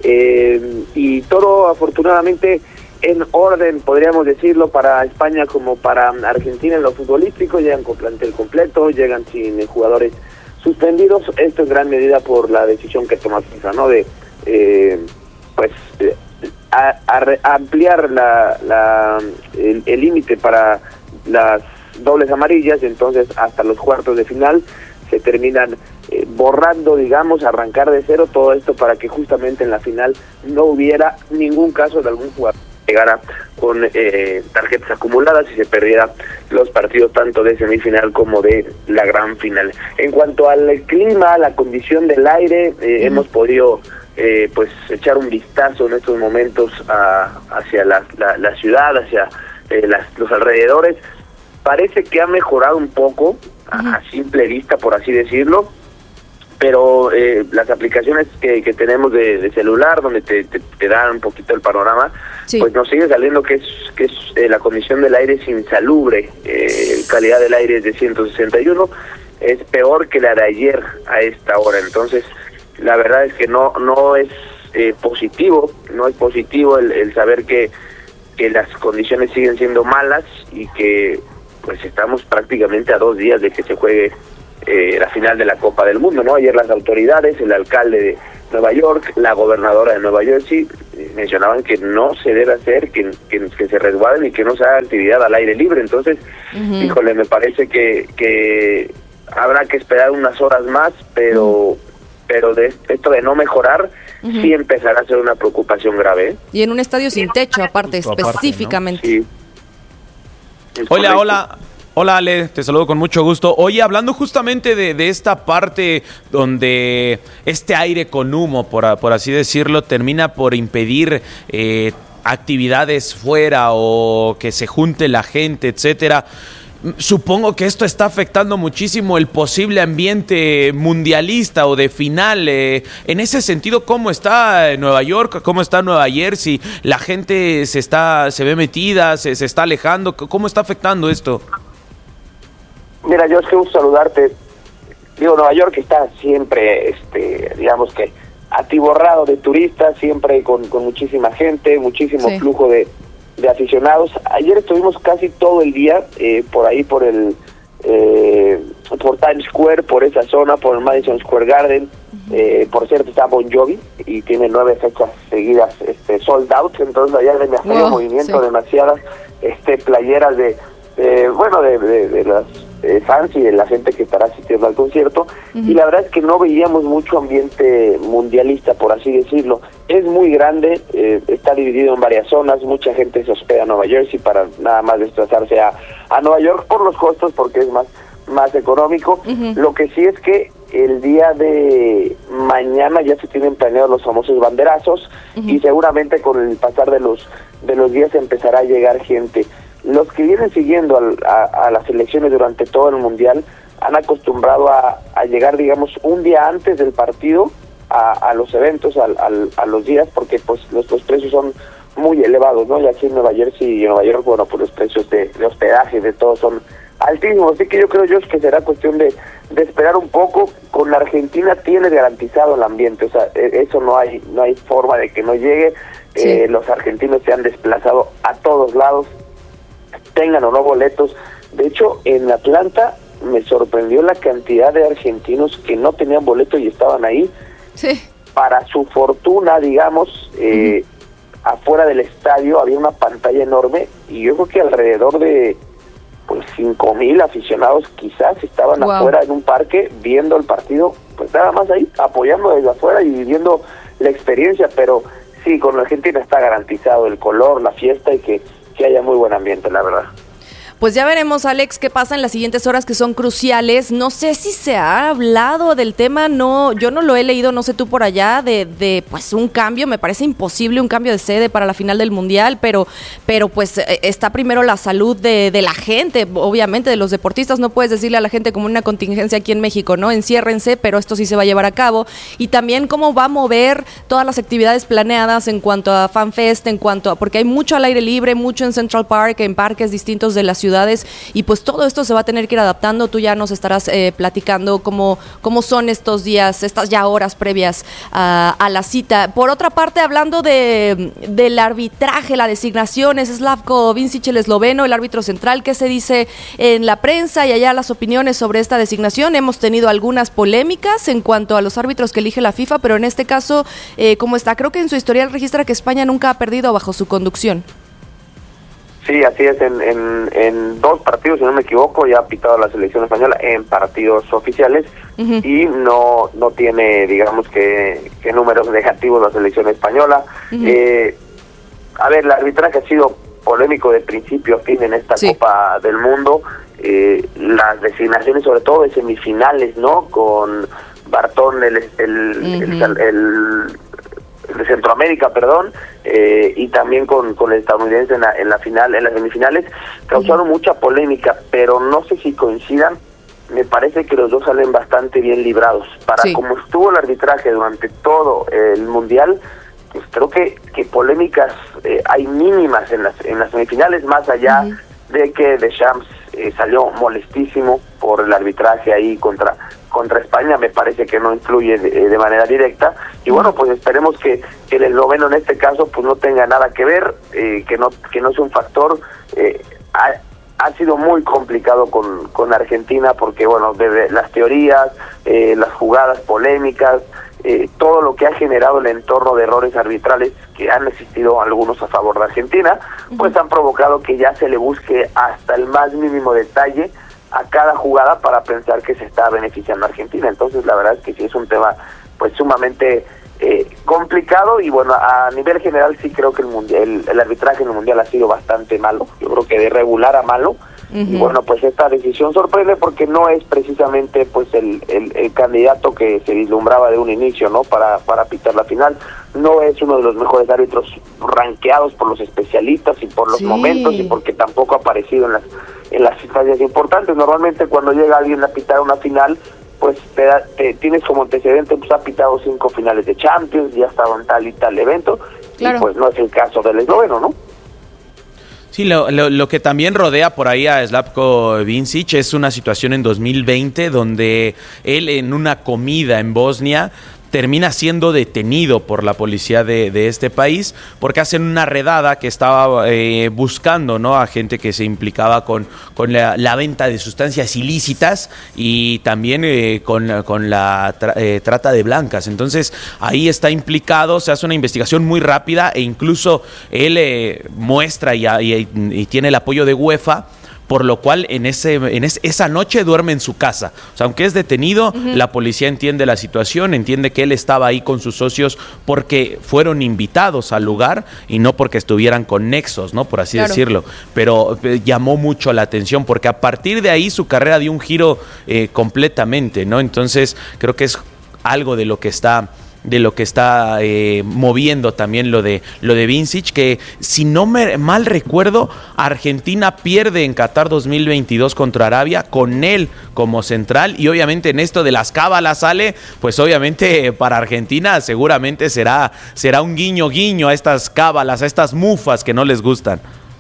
Eh, y todo afortunadamente en orden, podríamos decirlo, para España como para Argentina en lo futbolístico. Llegan con plantel completo, llegan sin jugadores suspendidos. Esto en gran medida por la decisión que toma FIFA, ¿no? De eh, pues eh, a, a, a ampliar la, la el límite para las dobles amarillas. Entonces hasta los cuartos de final se terminan eh, borrando, digamos, arrancar de cero todo esto para que justamente en la final no hubiera ningún caso de algún jugador que llegara con eh, tarjetas acumuladas y se perdiera los partidos tanto de semifinal como de la gran final. En cuanto al clima, la condición del aire, eh, uh-huh. hemos podido eh, pues echar un vistazo en estos momentos a, hacia la, la, la ciudad, hacia eh, las, los alrededores. Parece que ha mejorado un poco, uh-huh. a simple vista, por así decirlo, pero eh, las aplicaciones que, que tenemos de, de celular, donde te, te, te dan un poquito el panorama, sí. pues nos sigue saliendo que es que es eh, la condición del aire es insalubre, eh, calidad del aire es de ciento sesenta y uno, es peor que la de ayer a esta hora. Entonces, la verdad es que no no es eh, positivo, no es positivo el, el saber que, que las condiciones siguen siendo malas y que pues estamos prácticamente a dos días de que se juegue eh, la final de la Copa del Mundo, ¿no? Ayer las autoridades, el alcalde de Nueva York, la gobernadora de Nueva Jersey, eh, mencionaban que no se debe hacer, que, que, que se resguarden y que no se haga actividad al aire libre. Entonces, uh-huh. híjole, me parece que, que habrá que esperar unas horas más, pero, uh-huh. pero de esto de no mejorar, uh-huh. sí empezará a ser una preocupación grave, ¿eh? Y en un estadio sin techo, aparte, Justo específicamente. Aparte, ¿no? Sí. Hola, hola, hola Ale, te saludo con mucho gusto. Oye, hablando justamente de, de esta parte donde este aire con humo, por, por así decirlo, termina por impedir eh, actividades fuera o que se junte la gente, etcétera. Supongo que esto está afectando muchísimo el posible ambiente mundialista o de final. Eh, en ese sentido, ¿cómo está Nueva York? ¿Cómo está Nueva Jersey? ¿La gente se está se ve metida, se, se está alejando? ¿Cómo está afectando esto? Mira, yo es que gusto saludarte. Digo, Nueva York está siempre, este, digamos que atiborrado de turistas, siempre con, con muchísima gente, muchísimo sí. flujo de de aficionados. Ayer estuvimos casi todo el día eh, por ahí, por el eh, por Times Square, por esa zona, por el Madison Square Garden. Uh-huh. Eh, por cierto, está Bon Jovi y tiene nueve fechas seguidas este, sold out. Entonces allá hay demasiado wow, movimiento, sí. demasiadas este, playeras de, eh, bueno, de, de, de las eh, fans y de la gente que estará asistiendo al concierto. Uh-huh. Y la verdad es que no veíamos mucho ambiente mundialista, por así decirlo. Es muy grande, eh, está dividido en varias zonas, mucha gente se hospeda en Nueva Jersey para nada más desplazarse a, a Nueva York por los costos, porque es más, más económico. Uh-huh. Lo que sí es que el día de mañana ya se tienen planeados los famosos banderazos, uh-huh. y seguramente con el pasar de los de los días empezará a llegar gente. Los que vienen siguiendo al, a, a las elecciones durante todo el Mundial han acostumbrado a, a llegar, digamos, un día antes del partido A, a los eventos, a, a, a los días, porque pues los, los precios son muy elevados, ¿no? Y aquí en Nueva Jersey y en Nueva York, bueno, pues los precios de, de hospedaje, de todo son altísimos. Así que yo creo, Josh, que será cuestión de, de esperar un poco. Con la Argentina tiene garantizado el ambiente, o sea, eso no hay no hay forma de que no llegue. Sí. Eh, los argentinos se han desplazado a todos lados, tengan o no boletos. De hecho, en Atlanta me sorprendió la cantidad de argentinos que no tenían boleto y estaban ahí. Sí. para su fortuna, digamos, eh, uh-huh. afuera del estadio había una pantalla enorme y yo creo que alrededor de pues cinco mil aficionados quizás estaban wow. afuera en un parque viendo el partido, pues nada más ahí, apoyando desde afuera y viviendo la experiencia, pero sí, con la Argentina está garantizado el color, la fiesta y que, que haya muy buen ambiente, la verdad. Pues ya veremos, Alex, qué pasa en las siguientes horas que son cruciales. No sé si se ha hablado del tema, no, yo no lo he leído, no sé tú por allá, de, de pues un cambio, me parece imposible un cambio de sede para la final del Mundial, pero, pero pues está primero la salud de, de la gente, obviamente de los deportistas, no puedes decirle a la gente como una contingencia aquí en México, ¿no? Enciérrense, pero esto sí se va a llevar a cabo. Y también cómo va a mover todas las actividades planeadas en cuanto a FanFest, en cuanto a, porque hay mucho al aire libre, mucho en Central Park, en parques distintos de la ciudad, y pues todo esto se va a tener que ir adaptando. Tú ya nos estarás eh, platicando cómo, cómo son estos días, estas ya horas previas a, a la cita. Por otra parte, hablando de del arbitraje, la designación, es Slavko Vincic, el esloveno, el árbitro central. ¿Qué se dice en la prensa y allá las opiniones sobre esta designación? Hemos tenido algunas polémicas en cuanto a los árbitros que elige la FIFA, pero en este caso, eh, ¿cómo está? Creo que en su historial registra que España nunca ha perdido bajo su conducción. Sí, así es, en, en, en dos partidos, si no me equivoco, ya ha pitado la selección española en partidos oficiales uh-huh. y no no tiene, digamos, que, que números negativos la selección española. Uh-huh. Eh, a ver, el arbitraje ha sido polémico de principio a fin en esta sí. Copa del Mundo. Eh, las designaciones, sobre todo de semifinales, ¿no? Con Bartón, el... el, uh-huh. el, el, el de Centroamérica, perdón, eh, y también con, con el estadounidense en la, en la final, en las semifinales, causaron uh-huh. mucha polémica, pero no sé si coincidan, me parece que los dos salen bastante bien librados. Para sí. como estuvo el arbitraje durante todo el Mundial, pues creo que, que polémicas eh, hay mínimas en las, en las semifinales, más allá uh-huh. de que Deschamps eh, salió molestísimo por el arbitraje ahí contra contra España, me parece que no influye de, de manera directa, y bueno, pues esperemos que, que el esloveno en este caso pues no tenga nada que ver, eh, que no que no sea un factor. eh, ha, ha sido muy complicado con, con Argentina, porque bueno, desde las teorías, eh, las jugadas polémicas, eh, todo lo que ha generado el entorno de errores arbitrales, que han existido algunos a favor de Argentina, pues han provocado que ya se le busque hasta el más mínimo detalle a cada jugada para pensar que se está beneficiando a Argentina. Entonces la verdad es que sí es un tema pues sumamente eh, complicado, y bueno, a nivel general sí creo que el, mundial, el, el arbitraje en el Mundial ha sido bastante malo, yo creo que de regular a malo, uh-huh. y bueno, pues esta decisión sorprende porque no es precisamente pues el, el, el candidato que se vislumbraba de un inicio, ¿no? Para, para pitar la final. No es uno de los mejores árbitros rankeados por los especialistas y por los sí. momentos, y porque tampoco ha aparecido en las en las instancias importantes. Normalmente cuando llega alguien a pitar una final, pues te, da, te tienes como antecedente, pues ha pitado cinco finales de Champions, ya ha estado en tal y tal evento, claro. y pues no es el caso del esloveno, ¿no? Sí, lo, lo, lo que también rodea por ahí a Slavko Vincic es una situación en dos mil veinte donde él en una comida en Bosnia termina siendo detenido por la policía de, de este país porque hacen una redada que estaba eh, buscando, ¿no?, a gente que se implicaba con, con la, la venta de sustancias ilícitas y también eh, con, con la tra, eh, trata de blancas. Entonces ahí está implicado, se hace una investigación muy rápida e incluso él eh, muestra y, y, y tiene el apoyo de UEFA, por lo cual en ese en es, esa noche duerme en su casa. O sea, aunque es detenido, uh-huh. la policía entiende la situación, entiende que él estaba ahí con sus socios porque fueron invitados al lugar y no porque estuvieran con nexos, ¿no?, por así claro. decirlo. Pero eh, llamó mucho la atención porque a partir de ahí su carrera dio un giro eh, completamente, ¿no? Entonces creo que es algo de lo que está... de lo que está eh, moviendo también lo de lo de Vincic, que si no me mal recuerdo, Argentina pierde en Qatar dos mil veintidós contra Arabia con él como central, y obviamente en esto de las cábalas sale, pues obviamente para Argentina seguramente será, será un guiño guiño a estas cábalas, a estas mufas que no les gustan.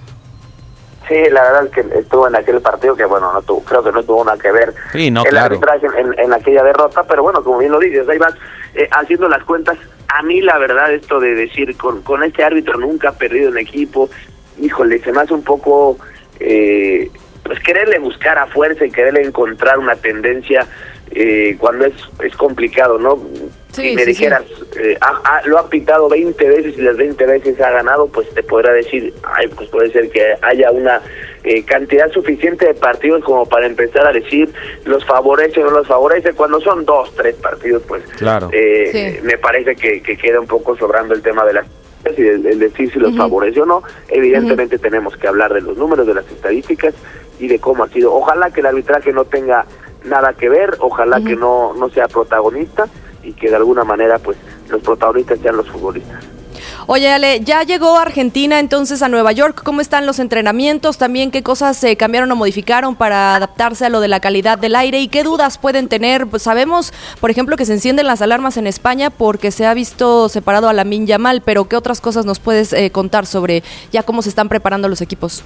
Sí, la verdad es que estuvo en aquel partido que, bueno, no tuvo, creo que no tuvo nada que ver sí, no, el claro. arbitraje en, en aquella derrota, pero bueno, como bien lo dices, ahí vas eh, haciendo las cuentas. A mí la verdad esto de decir con, con este árbitro nunca ha perdido en equipo, híjole, se me hace un poco eh, pues quererle buscar a fuerza y quererle encontrar una tendencia eh, cuando es, es complicado, ¿no? Sí, si me sí, dijeras, sí. Eh, ah, ah, lo ha pitado veinte veces y las veinte veces ha ganado, pues te podrá decir, ay, pues puede ser que haya una eh, cantidad suficiente de partidos como para empezar a decir los favorece o no los favorece. Cuando son dos, tres partidos, pues claro. eh, Sí. me parece que, que queda un poco sobrando el tema de las y el, el decir si los uh-huh. favorece o no. Evidentemente uh-huh. tenemos que hablar de los números, de las estadísticas y de cómo ha sido. Ojalá que el arbitraje no tenga nada que ver, ojalá uh-huh. que no, no sea protagonista y que de alguna manera pues los protagonistas sean los futbolistas. Oye, Ale, ya llegó Argentina entonces a Nueva York. ¿Cómo están los entrenamientos? También, ¿qué cosas se eh, cambiaron o modificaron para adaptarse a lo de la calidad del aire? ¿Y qué dudas pueden tener? Pues sabemos, por ejemplo, que se encienden las alarmas en España porque se ha visto separado a Lamine Yamal, pero ¿qué otras cosas nos puedes eh, contar sobre ya cómo se están preparando los equipos?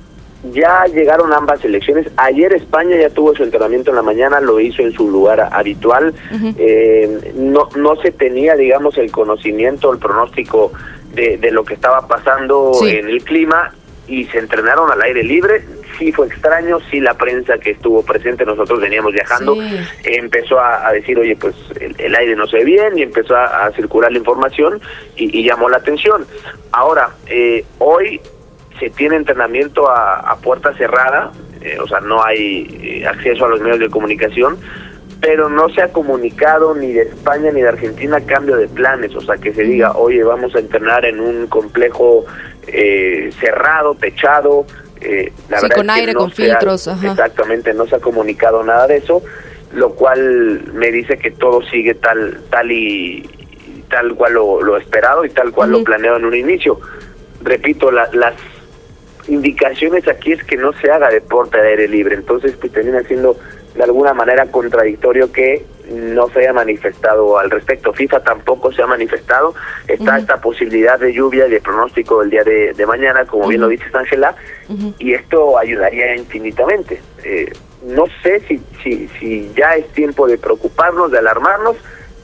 Ya llegaron ambas selecciones. Ayer España ya tuvo su entrenamiento en la mañana, lo hizo en su lugar habitual. Uh-huh. Eh, no no se tenía, digamos, el conocimiento, el pronóstico de, de lo que estaba pasando sí. en el clima y se entrenaron al aire libre. Sí fue extraño, sí la prensa que estuvo presente, nosotros veníamos viajando, sí. empezó a, a decir, oye, pues el, el aire no se ve bien y empezó a, a circular la información y, y llamó la atención. Ahora, eh, hoy se tiene entrenamiento a, a puerta cerrada, eh, o sea, no hay eh, acceso a los medios de comunicación, pero no se ha comunicado ni de España ni de Argentina cambio de planes, o sea, que se diga, oye, vamos a entrenar en un complejo eh, cerrado, techado, eh, la sí, verdad con es que aire, no con filtros. Ha, ajá. Exactamente, no se ha comunicado nada de eso, lo cual me dice que todo sigue tal tal y tal cual lo, lo esperado y tal cual uh-huh. lo planeado en un inicio. Repito, la, las indicaciones aquí es que no se haga deporte de aire libre, entonces pues termina siendo de alguna manera contradictorio que no se haya manifestado al respecto. FIFA tampoco se ha manifestado, está uh-huh. esta posibilidad de lluvia y de pronóstico el día de, de mañana, como uh-huh. bien lo dices, Ángela, uh-huh. y esto ayudaría infinitamente. Eh, no sé si, si, si ya es tiempo de preocuparnos, de alarmarnos,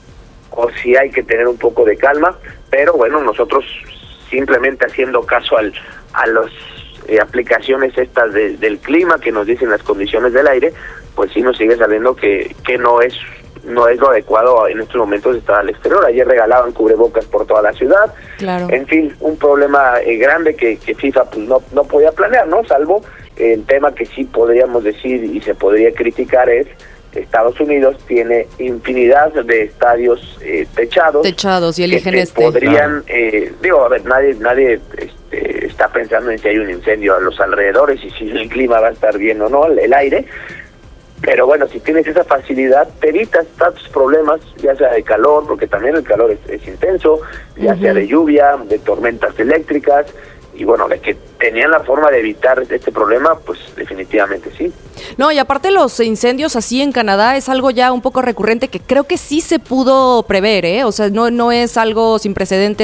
o si hay que tener un poco de calma, pero bueno, nosotros simplemente haciendo caso al a los Eh, aplicaciones estas de, del clima que nos dicen las condiciones del aire, pues sí nos sigue saliendo que, que no es no es lo adecuado en estos momentos estar al exterior. Ayer regalaban cubrebocas por toda la ciudad, claro. En fin, un problema eh, grande que, que FIFA pues no, no podía planear, ¿no? Salvo eh, el tema que sí podríamos decir y se podría criticar es Estados Unidos tiene infinidad de estadios eh, techados. Techados y eligen que este. Podrían, eh, digo, a ver, nadie nadie este, está pensando en si hay un incendio a los alrededores y si el clima va a estar bien o no, el, el aire. Pero bueno, si tienes esa facilidad, te evitas tantos problemas, ya sea de calor, porque también el calor es, es intenso, ya uh-huh. sea de lluvia, de tormentas eléctricas. Y bueno, de que tenían la forma de evitar este problema, pues definitivamente sí. No, y aparte los incendios así en Canadá es algo ya un poco recurrente que creo que sí se pudo prever, ¿eh? O sea, no, no es algo sin precedentes